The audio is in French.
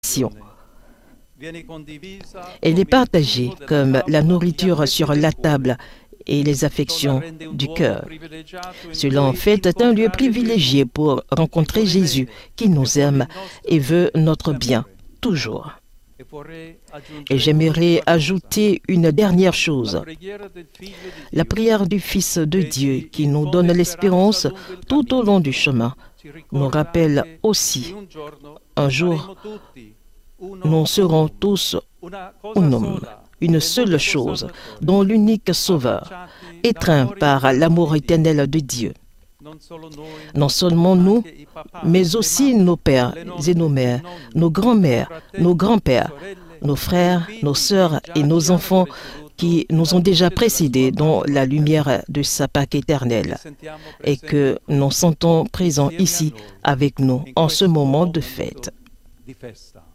Elle est partagée comme la nourriture sur la table et les affections du cœur. Cela en fait est un lieu privilégié pour rencontrer Jésus qui nous aime et veut notre bien, toujours. Et j'aimerais ajouter une dernière chose. La prière du Fils de Dieu qui nous donne l'espérance tout au long du chemin nous rappelle aussi, un jour, nous serons tous un homme, une seule chose, dont l'unique Sauveur, étreint par l'amour éternel de Dieu. Non seulement nous, mais aussi nos pères et nos mères, nos grands-mères, nos grands-pères, nos frères, nos sœurs et nos enfants qui nous ont déjà précédés dans la lumière de sa Pâque éternelle et que nous sentons présents ici avec nous en ce moment de fête.